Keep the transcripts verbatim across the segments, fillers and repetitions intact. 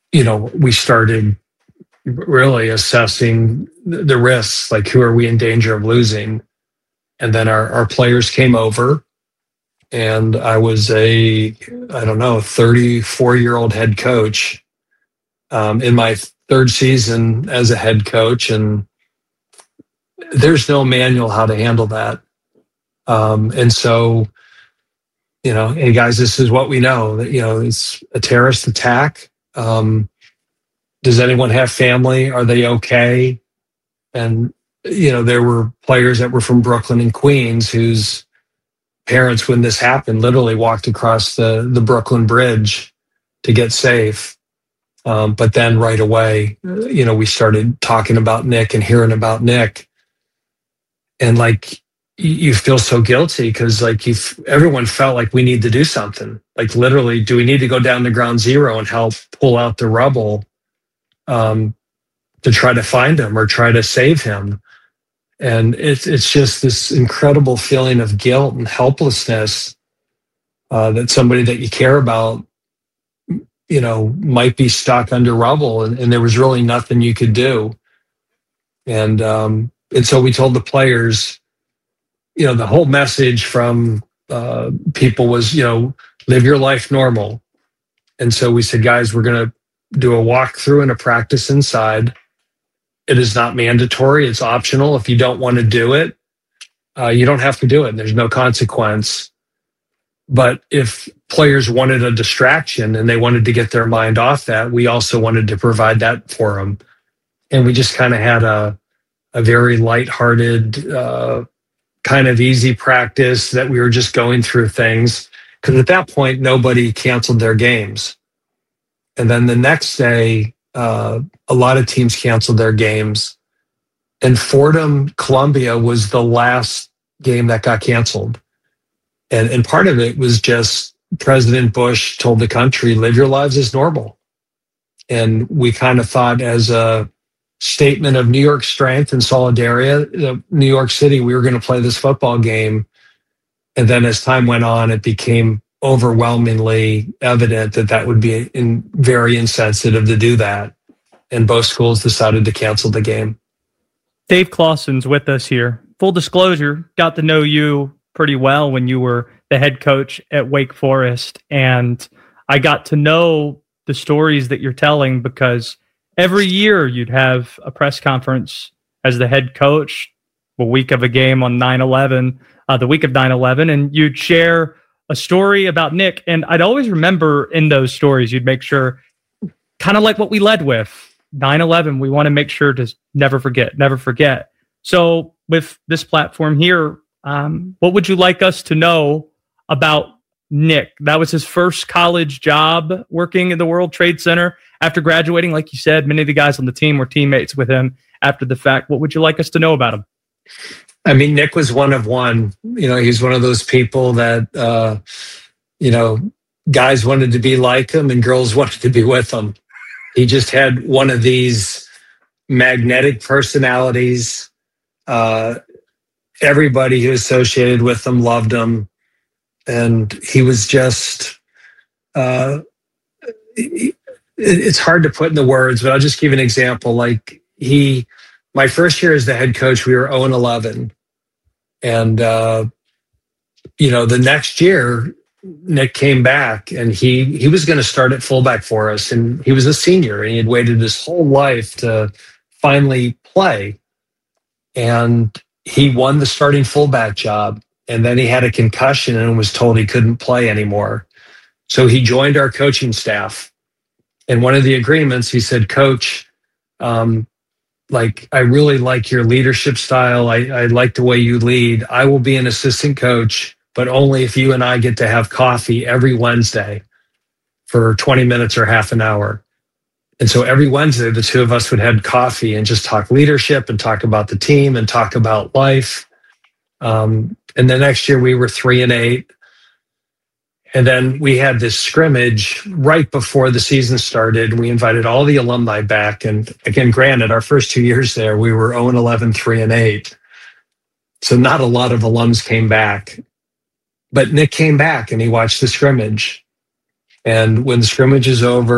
you know, we started really assessing the risks, like who are we in danger of losing? And then our, our players came over, and I was a, I don't know, thirty-four year old head coach um, in my third season as a head coach. And there's no manual how to handle that. Um, and so, you know, hey guys, this is what we know that, you know, it's a terrorist attack. Um, does anyone have family? Are they okay? And, you know, there were players that were from Brooklyn and Queens whose parents, when this happened, literally walked across the, the Brooklyn Bridge to get safe. Um, but then right away, you know, we started talking about Nick and hearing about Nick. And like, you feel so guilty because like if everyone felt like we need to do something, like literally, do we need to go down to ground zero and help pull out the rubble um, to try to find him or try to save him? And it's it's just this incredible feeling of guilt and helplessness uh, that somebody that you care about, you know, might be stuck under rubble, and, and there was really nothing you could do. And um, and so we told the players, you know, the whole message from uh, people was, you know, live your life normal. And so we said, guys, we're going to do a walkthrough and a practice inside. It is not mandatory. It's optional. If you don't want to do it, uh, you don't have to do it. There's no consequence. But if players wanted a distraction and they wanted to get their mind off that, we also wanted to provide that for them. And we just kind of had a, a very lighthearted, uh, kind of easy practice that we were just going through things. Because at that point, nobody canceled their games. And then the next day, uh, a lot of teams canceled their games. And Fordham Columbia was the last game that got canceled. And, and part of it was just President Bush told the country, live your lives as normal. And we kind of thought as a statement of New York strength and solidarity, New York City, we were going to play this football game. And then as time went on, it became overwhelmingly evident that that would be in, very insensitive to do that. And both schools decided to cancel the game. Dave Clawson's with us here. Full disclosure, got to know you pretty well when you were the head coach at Wake Forest. And I got to know the stories that you're telling because every year you'd have a press conference as the head coach, a week of a game on nine eleven, uh, the week of nine eleven, and you'd share a story about Nick. And I'd always remember in those stories, you'd make sure, kind of like what we led with, nine eleven, we want to make sure to never forget, never forget. So with this platform here, um, what would you like us to know about Nick? That was his first college job working in the World Trade Center. After graduating, like you said, many of the guys on the team were teammates with him after the fact. What would you like us to know about him? I mean, Nick was one of one. You know, he's one of those people that, uh, you know, guys wanted to be like him and girls wanted to be with him. He just had one of these magnetic personalities. Uh, everybody who associated with him loved him. And he was just, uh, he, it's hard to put in the words, but I'll just give you an example. Like he, my first year as the head coach, we were oh and eleven. And, uh, you know, the next year, Nick came back and he, he was going to start at fullback for us. And he was a senior and he had waited his whole life to finally play. And he won the starting fullback job. And then he had a concussion and was told he couldn't play anymore. So he joined our coaching staff. And one of the agreements, he said, Coach, um, like, I really like your leadership style. I, I like the way you lead. I will be an assistant coach, but only if you and I get to have coffee every Wednesday for twenty minutes or half an hour. And so every Wednesday, the two of us would have coffee and just talk leadership and talk about the team and talk about life. Um, and the next year we were three and eight. And then we had this scrimmage right before the season started. We invited all the alumni back. And again, granted, our first two years there, we were oh and eleven, three and eight. So not a lot of alums came back. But Nick came back and he watched the scrimmage. And when the scrimmage is over,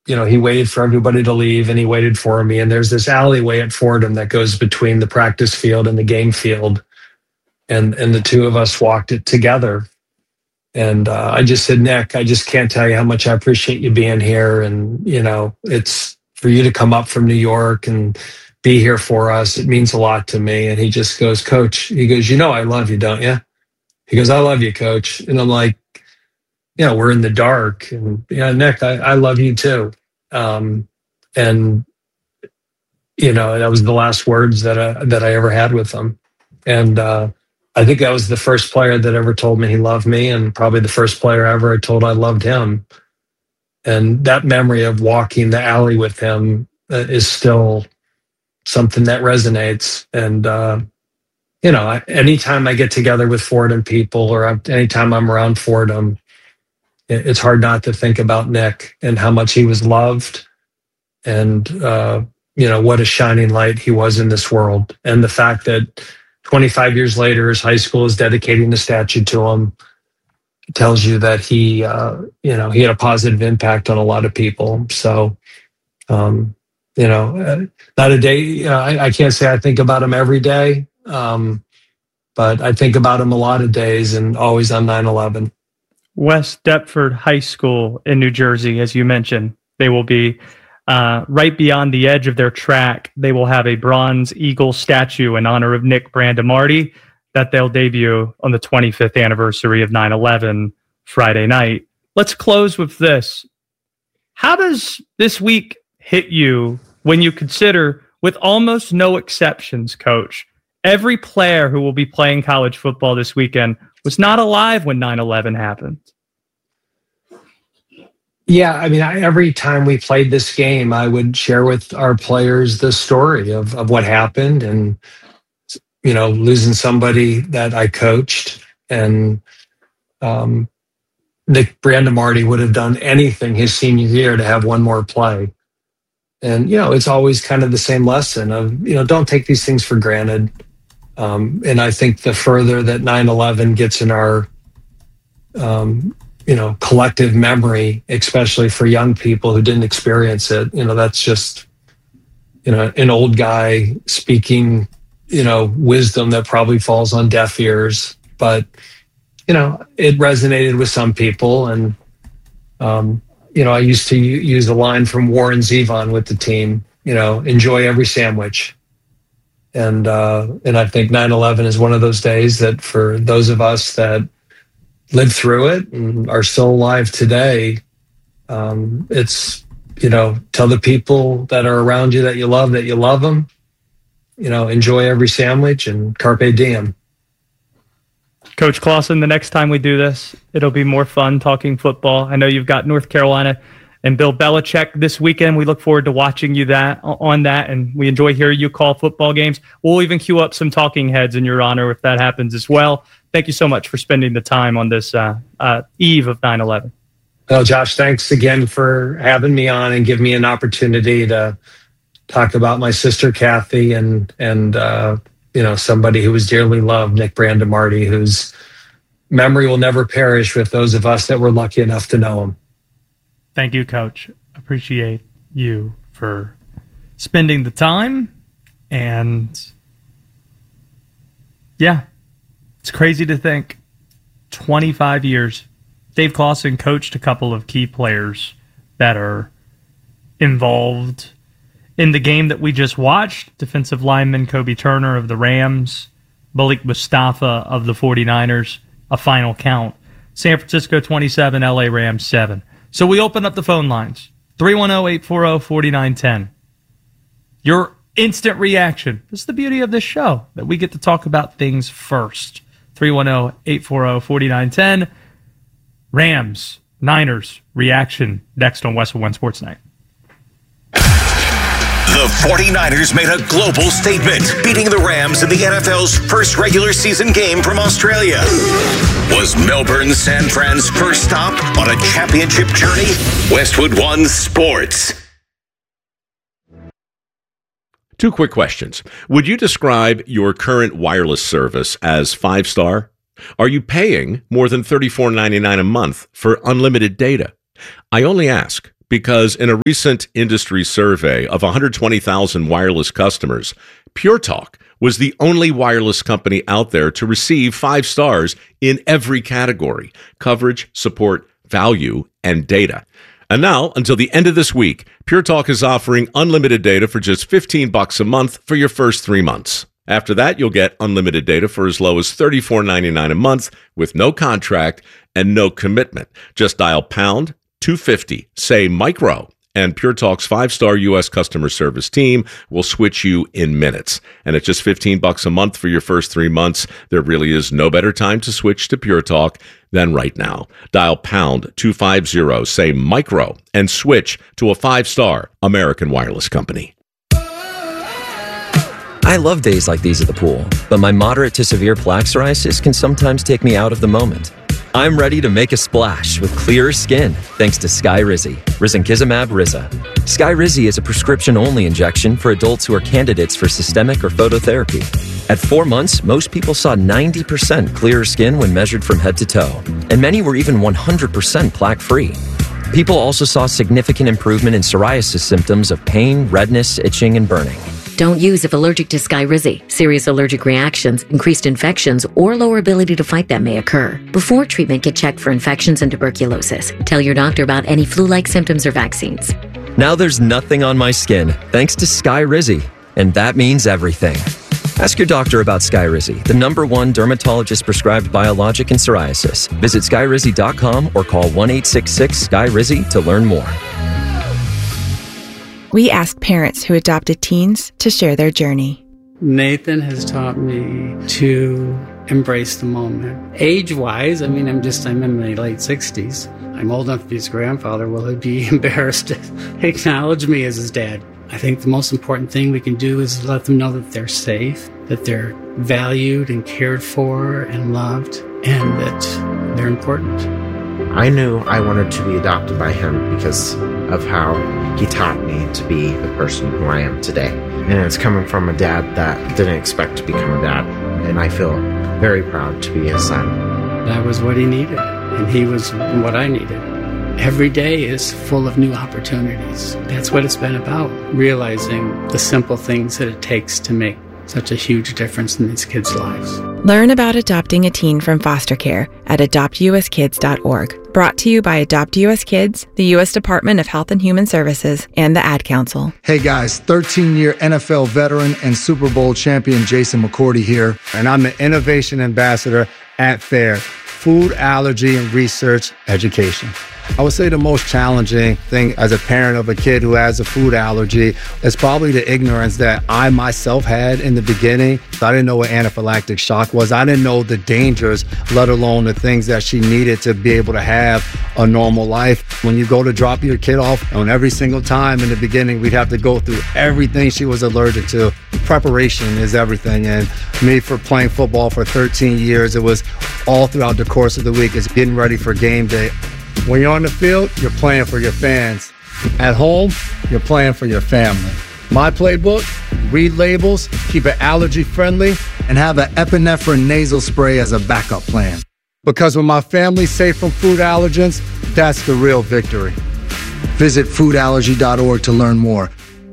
you know, he waited for everybody to leave and he waited for me. And there's this alleyway at Fordham that goes between the practice field and the game field. And, and the two of us walked it together. And uh, I just said, Nick, I just can't tell you how much I appreciate you being here. And, you know, it's for you to come up from New York and be here for us. It means a lot to me. And he just goes, Coach, he goes, you know, I love you, don't you? He goes, I love you, Coach. And I'm like, you know, we're in the dark. And yeah, Nick, I, I love you too. Um, and, you know, that was the last words that I, that I ever had with him. And uh, I think that was the first player that ever told me he loved me, and probably the first player ever I told I loved him. And that memory of walking the alley with him uh, is still something that resonates. And, uh, you know, I, anytime I get together with Fordham people, or I'm, anytime I'm around Fordham, it, it's hard not to think about Nick and how much he was loved, and, uh, you know, what a shining light he was in this world. And the fact that twenty-five years later, his high school is dedicating a statue to him tells you that he, uh, you know, he had a positive impact on a lot of people. So, um, you know, uh, not a day, you know, I, I can't say I think about him every day, um, but I think about him a lot of days, and always on nine eleven. West Deptford High School in New Jersey, as you mentioned, they will be uh, right beyond the edge of their track. They will have a bronze eagle statue in honor of Nick Brandemarty that they'll debut on the twenty-fifth anniversary of nine eleven Friday night. Let's close with this. How does this week hit you when you consider, with almost no exceptions, Coach, every player who will be playing college football this weekend was not alive when nine eleven happened? Yeah, I mean, I, every time we played this game, I would share with our players the story of, of what happened, and, you know, losing somebody that I coached. And um, Nick Brandemarty would have done anything his senior year to have one more play. And, you know, it's always kind of the same lesson of, you know, don't take these things for granted. Um, and I think the further that nine eleven gets in our, um, you know, collective memory, especially for young people who didn't experience it, you know, that's just, you know, an old guy speaking, you know, wisdom that probably falls on deaf ears. But, you know, it resonated with some people. And, um, you know, I used to u- use a line from Warren Zevon with the team, you know, enjoy every sandwich. And uh, and I think nine eleven is one of those days that for those of us that lived through it and are still alive today, um, it's, you know, tell the people that are around you that you love, that you love them, you know, enjoy every sandwich, and carpe diem. Coach Clawson, the next time we do this, it'll be more fun talking football. I know you've got North Carolina and Bill Belichick this weekend. We look forward to watching you that on that, and we enjoy hearing you call football games. We'll even queue up some talking heads in your honor if that happens as well. Thank you so much for spending the time on this uh, uh, eve of nine eleven. Well, Josh, thanks again for having me on and giving me an opportunity to talk about my sister Kathy and and uh, you know, somebody who was dearly loved, Nick Brandemarty, whose memory will never perish with those of us that were lucky enough to know him. Thank you, Coach. Appreciate you for spending the time. And yeah, it's crazy to think twenty-five years. Dave Clawson coached a couple of key players that are involved in the game that we just watched. Defensive lineman Kobe Turner of the Rams, Malik Mustafa of the forty-niners, a final count. San Francisco twenty-seven, L A Rams seven. So we open up the phone lines, three one zero, eight four zero, four nine one zero. Your instant reaction. This is the beauty of this show, that we get to talk about things first. three one zero, eight four zero, four nine one zero. Rams, Niners, reaction next on West One Sports Night. The forty-niners made a global statement, beating the Rams in the N F L's first regular season game from Australia. Was Melbourne San Fran's first stop on a championship journey? Westwood One Sports. Two quick questions. Would you describe your current wireless service as five-star? Are you paying more than thirty-four ninety-nine a month for unlimited data? I only ask because in a recent industry survey of one hundred twenty thousand wireless customers, Pure Talk was the only wireless company out there to receive five stars in every category: coverage, support, value, and data. And now, until the end of this week, Pure Talk is offering unlimited data for just fifteen bucks a month for your first three months. After that, you'll get unlimited data for as low as thirty-four ninety-nine a month with no contract and no commitment. Just dial pound two fifty, say micro, and Pure Talk's five-star U S customer service team will switch you in minutes. And at just fifteen bucks a month for your first three months, there really is no better time to switch to Pure Talk than right now. Dial pound two fifty, say micro, and switch to a five-star American wireless company. I love days like these at the pool, but my moderate to severe plaque psoriasis can sometimes take me out of the moment. I'm ready to make a splash with clearer skin thanks to Skyrizi, risankizumab Riza. Skyrizi is a prescription-only injection for adults who are candidates for systemic or phototherapy. At four months, most people saw ninety percent clearer skin when measured from head to toe, and many were even one hundred percent plaque-free. People also saw significant improvement in psoriasis symptoms of pain, redness, itching, and burning. Don't use if allergic to Skyrizi. Serious allergic reactions, increased infections, or lower ability to fight them may occur. Before treatment, get checked for infections and tuberculosis. Tell your doctor about any flu-like symptoms or vaccines. Now there's nothing on my skin thanks to Skyrizi, and that means everything. Ask your doctor about Skyrizi, the number one dermatologist-prescribed biologic in psoriasis. Visit skyrizi dot com or call one eight six six Sky Rizi to learn more. We asked parents who adopted teens to share their journey. Nathan has taught me to embrace the moment. Age-wise, I mean, I'm just, I'm in my late sixties. I'm old enough to be his grandfather. Will he be embarrassed to acknowledge me as his dad? I think the most important thing we can do is let them know that they're safe, that they're valued and cared for and loved, and that they're important. I knew I wanted to be adopted by him because of how he taught me to be the person who I am today. And it's coming from a dad that didn't expect to become a dad. And I feel very proud to be his son. That was what he needed, and he was what I needed. Every day is full of new opportunities. That's what it's been about, realizing the simple things that it takes to make such a huge difference in these kids' lives. Learn about adopting a teen from foster care at adopt u s kids dot org. Brought to you by Adopt U S Kids, the U S Department of Health and Human Services, and the Ad Council. Hey guys, thirteen-year N F L veteran and Super Bowl champion Jason McCourty here, and I'm the Innovation Ambassador at FAIR, Food Allergy and Research Education. I would say the most challenging thing as a parent of a kid who has a food allergy is probably the ignorance that I myself had in the beginning. I didn't know what anaphylactic shock was. I didn't know the dangers, let alone the things that she needed to be able to have a normal life. When you go to drop your kid off, and every single time in the beginning, we'd have to go through everything she was allergic to. Preparation is everything. And me, for playing football for thirteen years, it was all throughout the course of the week. It's getting ready for game day. When you're on the field, you're playing for your fans. At home, you're playing for your family. My playbook: read labels, keep it allergy friendly, and have an epinephrine nasal spray as a backup plan. Because when my family's safe from food allergens, that's the real victory. Visit food allergy dot org to learn more.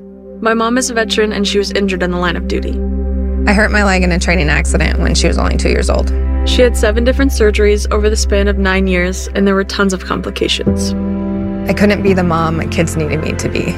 My mom is a veteran and she was injured in the line of duty. I hurt my leg in a training accident when she was only two years old. She had seven different surgeries over the span of nine years, and there were tons of complications. I couldn't be the mom my kids needed me to be.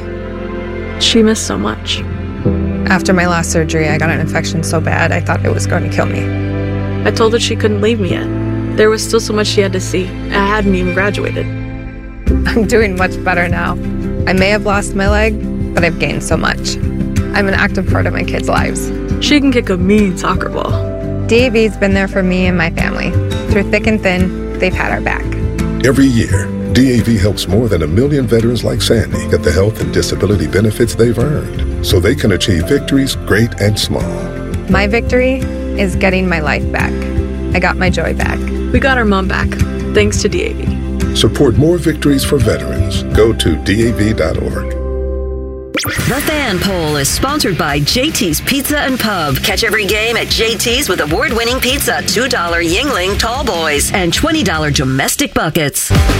She missed so much. After my last surgery, I got an infection so bad I thought it was going to kill me. I told her she couldn't leave me yet. There was still so much she had to see. I hadn't even graduated. I'm doing much better now. I may have lost my leg, but I've gained so much. I'm an active part of my kids' lives. She can kick a mean soccer ball. D A V's been there for me and my family. Through thick and thin, they've had our back. Every year, D A V helps more than a million veterans like Sandy get the health and disability benefits they've earned, so they can achieve victories great and small. My victory is getting my life back. I got my joy back. We got our mom back, thanks to D A V. Support more victories for veterans. Go to D A V dot org. The Fan Poll is sponsored by J T's Pizza and Pub. Catch every game at J T's with award-winning pizza, two dollar Yingling Tall Boys, and twenty dollar domestic buckets.